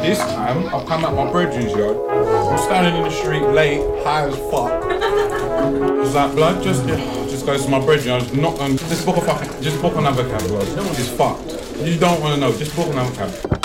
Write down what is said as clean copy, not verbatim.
This time, I've come at my brethren's yard. I'm standing in the street late, high as fuck. I was like, blood, just goes to my brethren. I was not going, just book another cab, blood. It's fucked. You don't want to know, just book another cab.